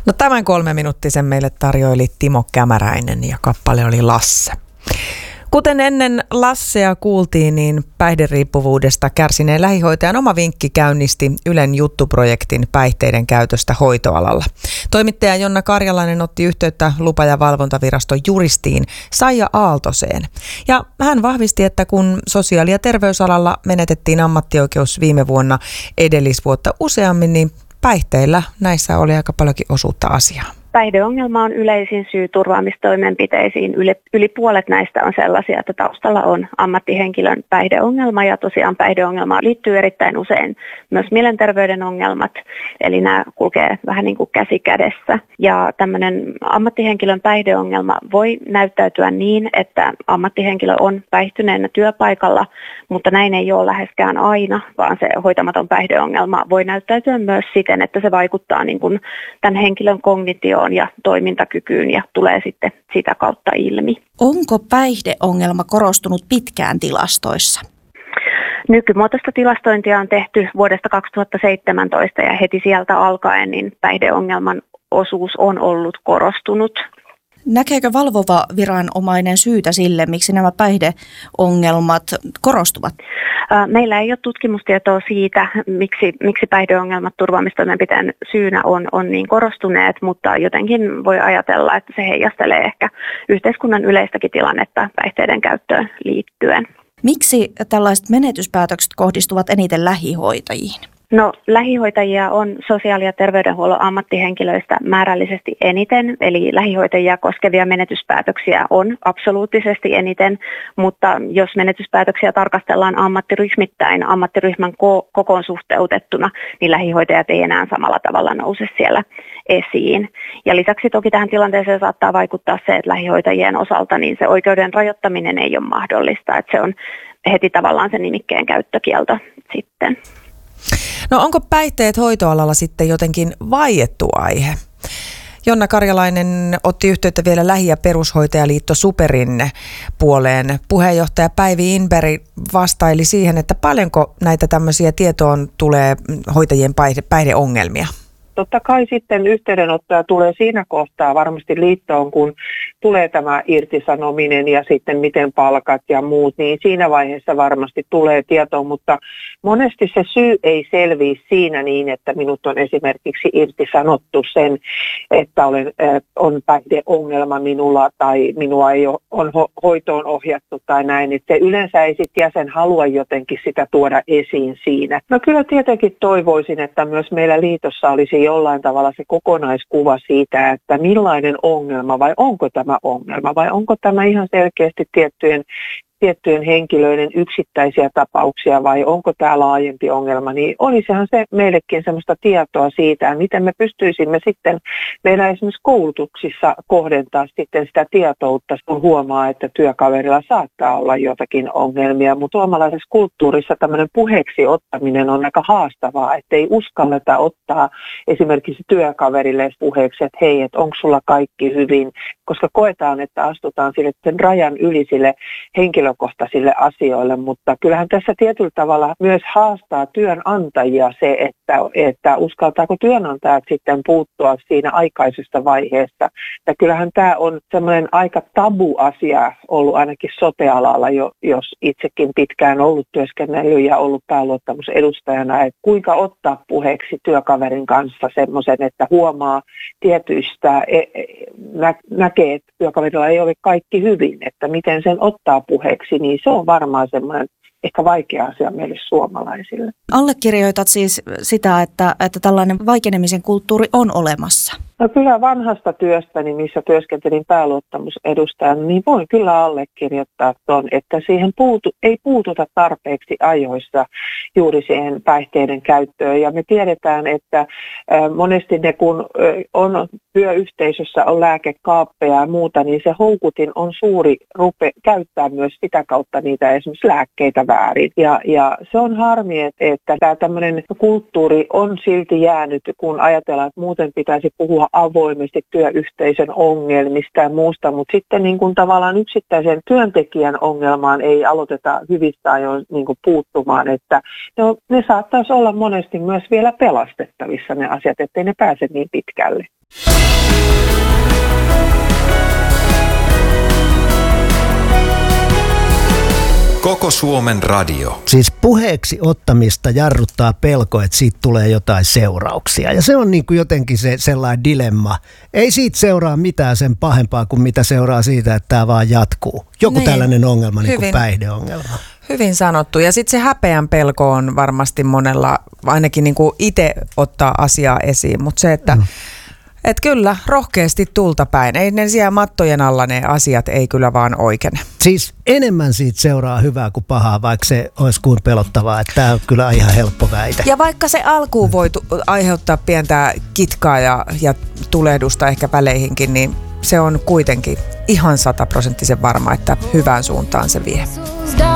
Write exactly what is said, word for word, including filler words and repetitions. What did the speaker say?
No tämän kolme minuuttisen meille tarjoili Timo Kämäräinen ja kappale oli Lasse. Kuten ennen Lassea kuultiin, niin päihderiippuvuudesta kärsineen lähihoitajan oma vinkki käynnisti Ylen juttuprojektin päihteiden käytöstä hoitoalalla. Toimittaja Jonna Karjalainen otti yhteyttä lupa- ja valvontaviraston juristiin Saija Aaltoseen. Ja hän vahvisti, että kun sosiaali- ja terveysalalla menetettiin ammattioikeus viime vuonna edellisvuotta useammin, niin päihteillä näissä oli aika paljonkin osuutta asiaa. Päihdeongelma on yleisin syy turvaamistoimenpiteisiin. Yli, yli puolet näistä on sellaisia, että taustalla on ammattihenkilön päihdeongelma ja tosiaan päihdeongelmaan liittyy erittäin usein myös mielenterveyden ongelmat, eli nämä kulkee vähän niin kuin käsi kädessä. Ja tämmöinen ammattihenkilön päihdeongelma voi näyttäytyä niin, että ammattihenkilö on päihtyneenä työpaikalla, mutta näin ei ole läheskään aina, vaan se hoitamaton päihdeongelma voi näyttäytyä myös siten, että se vaikuttaa niin kuin tämän henkilön kognitioon ja toimintakykyyn ja tulee sitten sitä kautta ilmi. Onko päihdeongelma korostunut pitkään tilastoissa? Nykymuotoista tilastointia on tehty vuodesta kaksituhattaseitsemäntoista ja heti sieltä alkaen niin päihdeongelman osuus on ollut korostunut. Näkeekö valvova viranomainen syytä sille, miksi nämä päihdeongelmat korostuvat? Meillä ei ole tutkimustietoa siitä, miksi, miksi päihdeongelmat turvaamistoimenpiteen syynä on, on niin korostuneet, mutta jotenkin voi ajatella, että se heijastelee ehkä yhteiskunnan yleistäkin tilannetta päihteiden käyttöön liittyen. Miksi tällaiset menetyspäätökset kohdistuvat eniten lähihoitajiin? No, lähihoitajia on sosiaali- ja terveydenhuollon ammattihenkilöistä määrällisesti eniten, eli lähihoitajia koskevia menetyspäätöksiä on absoluuttisesti eniten, mutta jos menetyspäätöksiä tarkastellaan ammattiryhmittäin, ammattiryhmän ko- kokoon suhteutettuna, niin lähihoitajat ei enää samalla tavalla nouse siellä esiin. Ja lisäksi toki tähän tilanteeseen saattaa vaikuttaa se, että lähihoitajien osalta niin se oikeuden rajoittaminen ei ole mahdollista, että se on heti tavallaan se nimikkeen käyttökielto sitten. No onko päihteet hoitoalalla sitten jotenkin vaiettu aihe? Jonna Karjalainen otti yhteyttä vielä Lähi- ja perushoitajaliitto Superin puoleen. Puheenjohtaja Päivi Inberg vastaili siihen, että paljonko näitä tämmöisiä tietoon tulee hoitajien päihde- päihdeongelmia. Totta kai sitten yhteydenottoja tulee siinä kohtaa varmasti liittoon, kun tulee tämä irtisanominen ja sitten miten palkat ja muut, niin siinä vaiheessa varmasti tulee tietoa, mutta monesti se syy ei selviä siinä niin, että minut on esimerkiksi irtisanottu sen, että olen, äh, on päihdeongelma minulla tai minua ei ole on ho- hoitoon ohjattu tai näin, että se yleensä ei sitten jäsen halua jotenkin sitä tuoda esiin siinä. No kyllä tietenkin toivoisin, että myös meillä liitossa olisi jollain tavalla se kokonaiskuva siitä, että millainen ongelma vai onko tämä ongelma vai onko tämä ihan selkeästi tiettyjen tiettyjen henkilöiden yksittäisiä tapauksia vai onko tämä laajempi ongelma, niin olisihan se meillekin sellaista tietoa siitä, miten me pystyisimme sitten meidän esimerkiksi koulutuksissa kohdentaa sitten sitä tietoutta, kun huomaa, että työkaverilla saattaa olla jotakin ongelmia, mutta suomalaisessa kulttuurissa tämmöinen puheeksi ottaminen on aika haastavaa, ettei uskalleta ottaa esimerkiksi työkaverille puheeksi, että hei, että onko sulla kaikki hyvin, koska koetaan, että astutaan sille sen rajan yli sille henkilökohtaisille asioille, mutta kyllähän tässä tietyllä tavalla myös haastaa työnantajia se, että, että uskaltaako työnantajat sitten puuttua siinä aikaisessa vaiheessa. Ja kyllähän tämä on semmoinen aika tabu asia ollut ainakin sote-alalla, jos itsekin pitkään ollut työskennellyt ja ollut pääluottamusedustajana, että kuinka ottaa puheeksi työkaverin kanssa semmoisen, että huomaa tietyistä, nä- näkee, että työkaverilla ei ole kaikki hyvin, että miten sen ottaa puheeksi, niin se on varmaan semmoinen ehkä vaikea asia meille suomalaisille. Allekirjoitat siis sitä, että, että tällainen vaikenemisen kulttuuri on olemassa? No kyllä vanhasta työstäni, missä työskentelin pääluottamusedustajana, niin voin kyllä allekirjoittaa ton, että siihen puutu, ei puututa tarpeeksi ajoissa juuri siihen päihteiden käyttöön. Ja me tiedetään, että monesti ne kun on työyhteisössä on lääkekaappeja ja muuta, niin se houkutin on suuri rupe käyttää myös sitä kautta niitä esimerkiksi lääkkeitä väärin. Ja, ja se on harmi, että, että tämä tämmöinen kulttuuri on silti jäänyt, kun ajatellaan, että muuten pitäisi puhua avoimesti työyhteisön ongelmista ja muusta, mutta sitten niin kuin tavallaan yksittäisen työntekijän ongelmaan ei aloiteta hyvistä ajoin niin kuin puuttumaan, että no, ne saattaisi olla monesti myös vielä pelastettavissa ne asiat, ettei ne pääse niin pitkälle. Koko Suomen radio. Siis puheeksi ottamista jarruttaa pelko, että siitä tulee jotain seurauksia. Ja se on niin kuin jotenkin se sellainen dilemma. Ei siitä seuraa mitään sen pahempaa kuin mitä seuraa siitä, että tämä vaan jatkuu. Joku niin, tällainen ongelma, niin kuin päihdeongelma. Hyvin sanottu. Ja sitten se häpeän pelko on varmasti monella, ainakin niin kuin itse ottaa asiaa esiin. Mutta se, että mm. et kyllä rohkeasti tulta päin. Ei ne siellä mattojen alla ne asiat ei kyllä vaan oikene. Siis enemmän siitä seuraa hyvää kuin pahaa, vaikka se olisi kuin pelottavaa. Että tämä on kyllä ihan helppo väite. Ja vaikka se alkuun voi tu- aiheuttaa pientä kitkaa ja, ja tulehdusta ehkä väleihinkin, niin se on kuitenkin ihan sataprosenttisen varma, että hyvään suuntaan se vie.